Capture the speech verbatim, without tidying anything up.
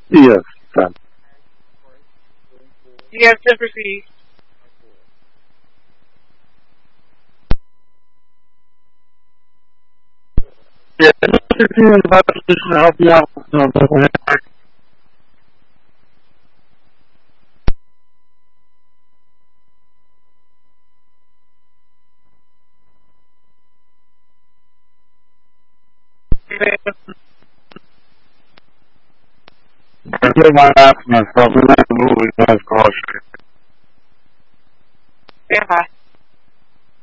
Yes, done. Yes, to proceed. Yeah, if you're in a better position to help you out, you know, definitely. I did my ask myself, we went to the movie, nice car.